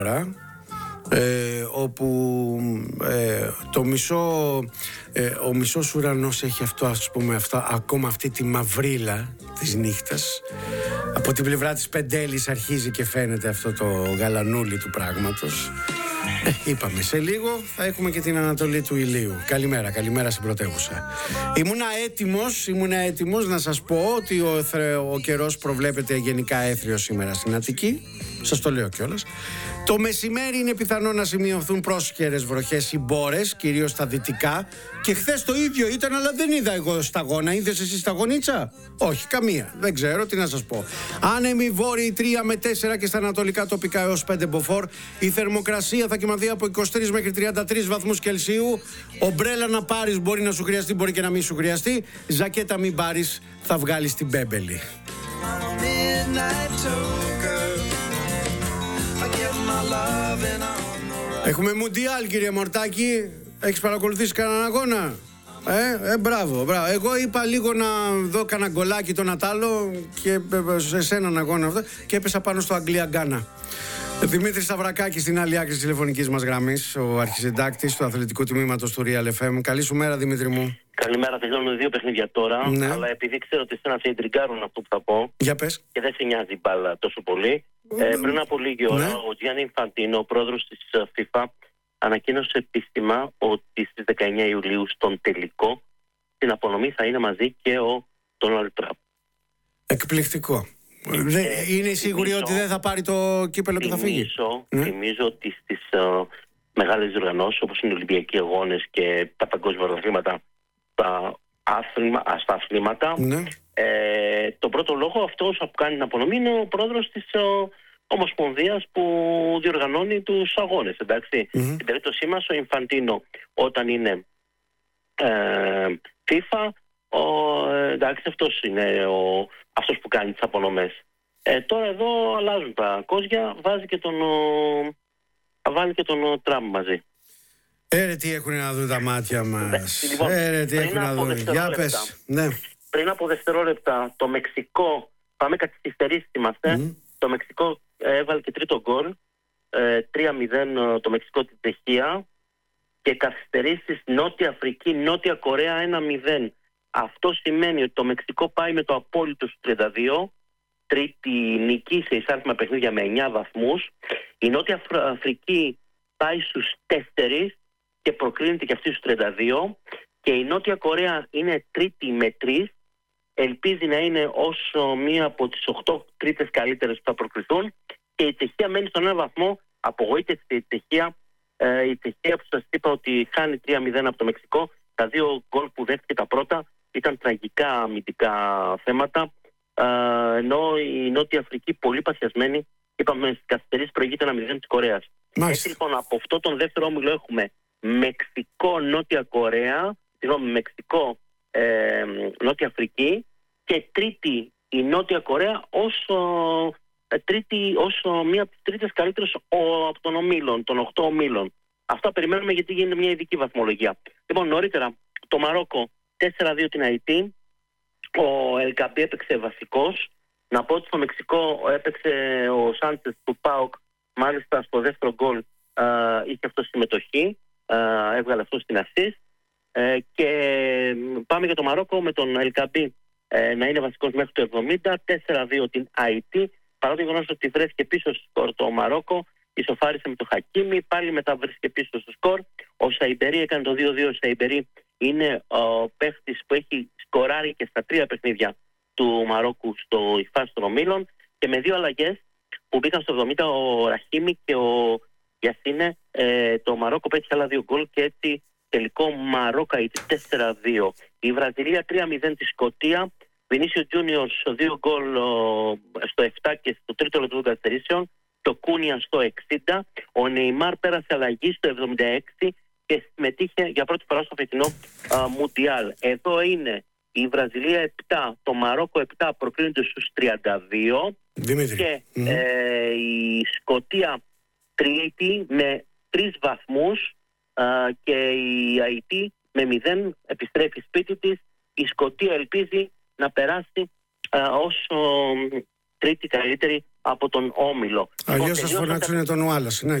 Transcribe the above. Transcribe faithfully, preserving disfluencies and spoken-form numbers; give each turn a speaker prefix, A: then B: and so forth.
A: Ε, όπου ε, το μισό ε, ο μισός ουρανός έχει αυτό, ας πούμε, αυτά, ακόμα αυτή τη μαυρίλα της νύχτας. Από την πλευρά της Πεντέλης αρχίζει και φαίνεται αυτό το γαλανούλι του πράγματος. ε, Είπαμε, σε λίγο θα έχουμε και την ανατολή του ηλίου. Καλημέρα, καλημέρα στην πρωτεύουσα. Ήμουνα έτοιμος, ήμουνα έτοιμος να σας πω ότι ο, ο καιρός προβλέπεται γενικά έθριος σήμερα στην Αττική. Σας το λέω κιόλας. Το μεσημέρι είναι πιθανό να σημειωθούν πρόσχερες βροχές ή μπόρες, κυρίως στα δυτικά. Και χθες το ίδιο ήταν, αλλά δεν είδα εγώ σταγόνα. Είδες εσύ σταγονίτσα? Όχι, καμία. Δεν ξέρω τι να σας πω. Άνεμοι βόρειοι τρία με τέσσερα και στα ανατολικά τοπικά έως πέντε μποφόρ. Η θερμοκρασία θα κοιμαθεί από είκοσι τρεις μέχρι τριάντα τρεις βαθμούς Κελσίου. Ομπρέλα να πάρεις μπορεί να σου χρειαστεί, μπορεί και να μην σου χρειαστεί. Ζακέτα μην πάρεις, θα βγάλεις την μπέμπελη. Έχουμε Μουντιάλ, κύριε Μορτάκη. Έχεις παρακολουθήσει κανέναν αγώνα? Ε, ε, μπράβο, μπράβο. Εγώ είπα λίγο να δω κανένα γκολάκι τον Ατάλο και σε έναν αγώνα αυτό και έπεσα πάνω στο Αγγλία-Γκάνα. Δημήτρης Σταυρακάκης στην άλλη άκρη της τηλεφωνικής μας γραμμής, ο αρχισυντάκτης του αθλητικού τμήματος του Real εφ εμ. Καλή σου μέρα, Δημήτρη μου.
B: Καλημέρα, τελειώνουν δύο παιχνίδια τώρα. Ναι. Αλλά επειδή ξέρω ότι εσένα σε εντριγκάρουν αυτό που θα πω.
A: Για πες.
B: Και δεν σε νοιάζει η μπάλα τόσο πολύ. Ε, πριν από λίγη ώρα, ναι. ο Τζιάννι Ινφαντίνο, ο πρόεδρος της FIFA, ανακοίνωσε επίσημα ότι στις δεκαεννιά Ιουλίου στον τελικό στην απονομή θα είναι μαζί και ο Ντόναλντ Τραμπ.
A: Εκπληκτικό. Δεν, είναι σίγουροι θυμίζω, ότι δεν θα πάρει το κύπελο και θα φύγει?
B: Ναι. Θυμίζω ότι στις uh, μεγάλες διοργανώσεις όπως είναι οι Ολυμπιακοί Αγώνες και τα παγκόσμια πρωταθλήματα, τα άθλημα, στα αθλήματα, ναι. ε, το πρώτο λόγο αυτός που κάνει την απονομή είναι ο πρόεδρος της uh, Ομοσπονδίας που διοργανώνει τους αγώνες. Εντάξει. Mm-hmm. Στην περίπτωσή μας ο Ινφαντίνο όταν είναι ε, FIFA, ο, εντάξει, αυτός είναι ο, αυτός που κάνει τις απονομές. Ε, τώρα εδώ αλλάζουν τα κόζια, βάζει και τον, θα βάλει και τον Τραμπ μαζί.
A: Έρε τι έχουν να δουν τα μάτια μας.
B: Λοιπόν,
A: Έρε τι έχουν να δουν. Για πες. Ναι.
B: Πριν από δευτερόλεπτα το Μεξικό, πάμε καθυστερήσει είμαστε, mm. το Μεξικό έβαλε και τρίτο γκολ, ε, τρία μηδέν το Μεξικό την Τσεχία και καθυστερήσεις Νότια Αφρική, Νότια Κορέα ένα μηδέν. Αυτό σημαίνει ότι το Μεξικό πάει με το απόλυτο στους τριάντα δύο, τρίτη νική σε εισάρτημα παιχνίδια με εννιά βαθμούς. Η Νότια Αφρική πάει στους τέσσερα και προκλίνεται και αυτή στους τριάντα δύο. Και η Νότια Κορέα είναι τρίτη με τρία. Ελπίζει να είναι όσο μία από τις οκτώ τρίτες καλύτερες που θα προκριθούν. Και η Τσεχία μένει στον ένα βαθμό. Απογοήτευσε η Τσεχία. Ε, η Τσεχία που σας είπα ότι χάνει τρία μηδέν από το Μεξικό. Τα δύο γκολ που δέχτηκε τα πρώτα ήταν τραγικά αμυντικά θέματα. Ε, ενώ η Νότια Αφρική πολύ παθιασμένη, είπαμε στις καθυστερήσεις προηγείται ένα μηδέν της Κορέας. Έτσι λοιπόν από αυτό τον δεύτερο όμιλο έχουμε Μεξικό, Νότια Κορέα, συγγνώμη, Μεξικό, ε, Νότια Αφρική και τρίτη η Νότια Κορέα ως, ε, τρίτη, ως μία από τις τρίτες καλύτερες από των ομίλων, των οκτώ ομίλων. Αυτά περιμένουμε γιατί γίνεται μια ειδική βαθμολογία. Λοιπόν, νωρίτερα το Μαρόκο τέσσερα δύο την Αϊτή, ο Ελκαμπή έπαιξε βασικός. Να πω ότι στο Μεξικό έπαιξε ο Σάντσες του ΠΑΟΚ, μάλιστα στο δεύτερο γκολ είχε αυτό συμμετοχή, α, έβγαλε αυτό στην ασίστ. Ε, και πάμε για το Μαρόκο με τον Ελκαμπή ε, να είναι βασικός μέχρι το εβδομήντα, τέσσερα δύο την Αϊτή, παρά το γεγονός ότι βρέθηκε πίσω στο σκορ το Μαρόκο, ισοφάρισε με το Χακίμι, πάλι μετά βρέθηκε πίσω στο σκορ. Ο Σαϊμπερί έκανε το δύο δύο. Ο Σαϊμπερί είναι ο παίχτης που έχει σκοράρει και στα τρία παιχνίδια του Μαρόκου στο υφάσιο των ομίλων και με δύο αλλαγές που μπήκαν στο εβδομήντα, ο Ραχίμι και ο Γιασίνε, ε, το Μαρόκο πέτυχε άλλα δύο γκολ και έτσι τελικό Μαρόκα τέσσερα δύο. Η Βραζιλία τρία μηδέν τη Σκωτία. Βινίσιο Τζούνιος δύο γκολ στο επτά και στο τρίτο λεπτό των καθυστερήσεων. Το Κούνια στο εξήντα. Ο Νεϊμάρ πέρασε αλλαγή στο εβδομήντα έξι και συμμετείχε για πρώτη φορά στο φετινό Μουντιάλ. Εδώ είναι η Βραζιλία επτά, το Μαρόκο επτά, προκρίνεται στους τριάντα δύο. Δημήτρη. Και mm. ε, η Σκωτία τρίτη με τρεις βαθμούς α, και η Αϊτή με μηδέν επιστρέφει σπίτι της. Η Σκωτία ελπίζει να περάσει α, ως ο, τρίτη καλύτερη από τον Όμιλο.
A: Αλλιώς
B: Λοιπόν,
A: σας
B: τελείωσαν τα-
A: φωνάξουν τον Ουάλλας, ναι.